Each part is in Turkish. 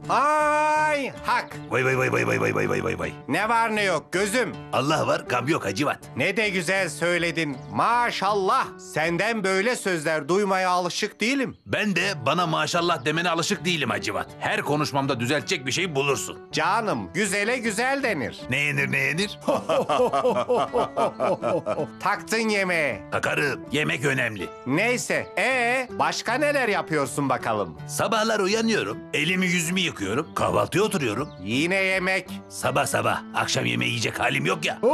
Ay hak. Vay vay vay vay vay vay vay vay vay vay. Ne var ne yok gözüm. Allah var, gam yok Hacivat. Ne de güzel söyledin. Maşallah. Senden böyle sözler duymaya alışık değilim. Ben de bana maşallah demene alışık değilim Hacivat. Her konuşmamda düzeltecek bir şey bulursun. Canım, güzele güzel denir. Ne yenir ne yenir? Taktın yemeğe. Takarım. Yemek önemli. Neyse, başka neler yapıyorsun bakalım? Sabahlar uyanıyorum, elimi yüzümü yıkıyorum, kahvaltıya oturuyorum. Yine yemek. Sabah sabah akşam yemeği yiyecek halim yok ya.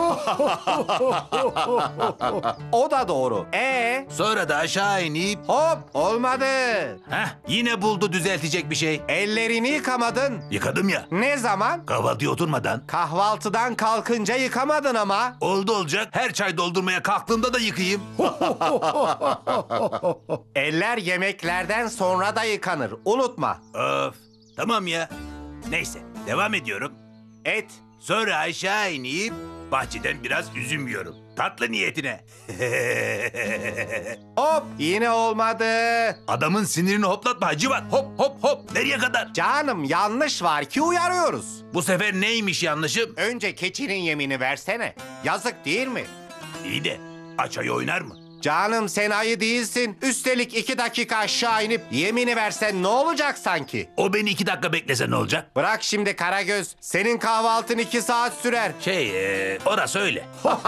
O da doğru. Sonra da aşağı inip Hop, olmadı. yine buldu düzeltecek bir şey. Ellerini yıkamadın. Yıkadım ya. Ne zaman? Kahvaltıya oturmadan. Kahvaltıdan kalkınca yıkamadın ama. Oldu olacak. Her çay doldurmaya kalktığımda da yıkayayım. Eller yemeklerden sonra da yıkanır. Unutma. Of. Tamam ya. Neyse devam ediyorum. Et. Sonra aşağı inip bahçeden biraz üzüm yiyorum. Tatlı niyetine. Hop, yine olmadı. Adamın sinirini hoplatma Hacivat. Hop hop hop. Nereye kadar? Canım, yanlış var ki uyarıyoruz. Bu sefer neymiş yanlışım? Önce keçinin yemini versene. Yazık değil mi? İyi de aç ayı oynar mı? Canım, sen ayı değilsin. Üstelik 2 dakika aşağı inip yemini versen ne olacak sanki? O beni 2 dakika beklese ne olacak? Bırak şimdi Karagöz. Senin kahvaltın 2 saat sürer. Orası öyle.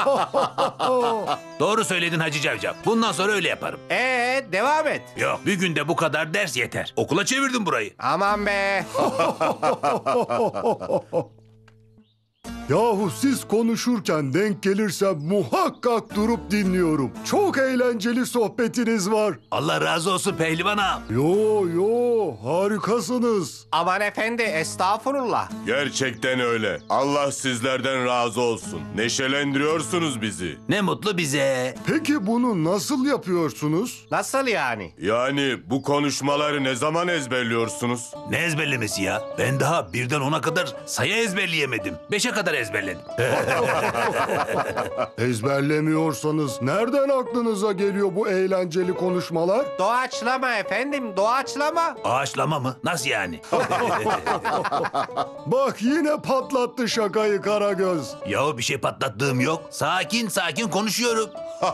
Doğru söyledin Hacı Cavcav. Bundan sonra öyle yaparım. Devam et. Yok, bir günde bu kadar ders yeter. Okula çevirdim burayı. Aman be. Yahu siz konuşurken denk gelirsem muhakkak durup dinliyorum. Çok eğlenceli sohbetiniz var. Allah razı olsun pehlivan ağam. Yo harikasınız. Aman efendi, estağfurullah. Gerçekten öyle. Allah sizlerden razı olsun. Neşelendiriyorsunuz bizi. Ne mutlu bize. Peki bunu nasıl yapıyorsunuz? Nasıl yani? Yani bu konuşmaları ne zaman ezberliyorsunuz? Ne ezberlemesi ya? Ben daha birden 10'a kadar sayı ezberleyemedim. 5'e kadar ezberledim. Ezberlemiyorsanız nereden aklınıza geliyor bu eğlenceli konuşmalar? Doğaçlama efendim, doğaçlama. Ağaçlama mı? Nasıl yani? Bak yine patlattı şakayı Karagöz. Yahu bir şey patlattığım yok. Sakin sakin konuşuyorum.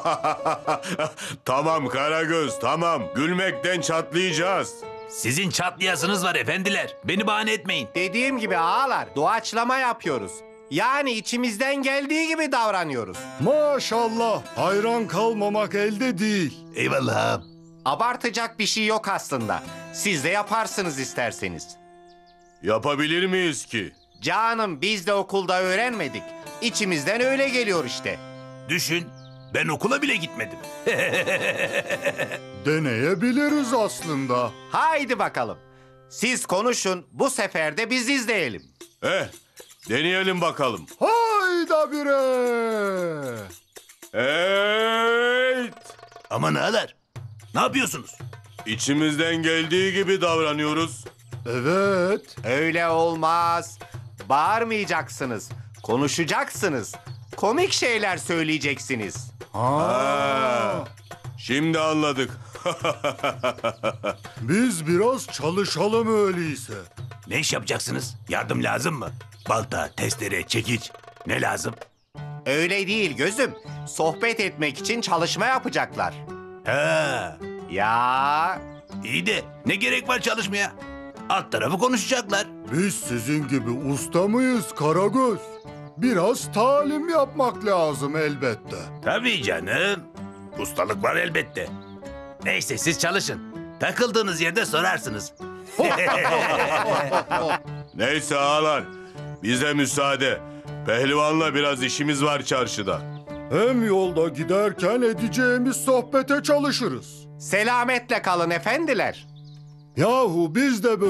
Tamam Karagöz, tamam. Gülmekten çatlayacağız. Sizin çatlayasınız var efendiler. Beni bahane etmeyin. Dediğim gibi ağalar, doğaçlama yapıyoruz. Yani içimizden geldiği gibi davranıyoruz. Maşallah hayran kalmamak elde değil. Eyvallah ağam. Abartacak bir şey yok aslında. Siz de yaparsınız isterseniz. Yapabilir miyiz ki? Canım, biz de okulda öğrenmedik. İçimizden öyle geliyor işte. Düşün, ben okula bile gitmedim. Deneyebiliriz aslında. Haydi bakalım. Siz konuşun, bu sefer de biz izleyelim. Deneyelim bakalım. Hayda bire. Evet. Aman ağalar, ne yapıyorsunuz? İçimizden geldiği gibi davranıyoruz. Evet. Öyle olmaz. Bağırmayacaksınız. Konuşacaksınız. Komik şeyler söyleyeceksiniz. Şimdi anladık. Biz biraz çalışalım öyleyse. Ne iş yapacaksınız? Yardım lazım mı? Balta, testere, çekiç. Ne lazım? Öyle değil gözüm. Sohbet etmek için çalışma yapacaklar. Ha, Ya iyi de ne gerek var çalışmaya? Alt tarafı konuşacaklar. Biz sizin gibi usta mıyız Karagöz? Biraz talim yapmak lazım elbette. Tabii canım. Ustalık var elbette. Neyse siz çalışın. Takıldığınız yerde sorarsınız. Neyse ağalar, bize müsaade. Pehlivanla biraz işimiz var çarşıda. Hem yolda giderken edeceğimiz sohbete çalışırız. selametle kalın efendiler. Yahu biz de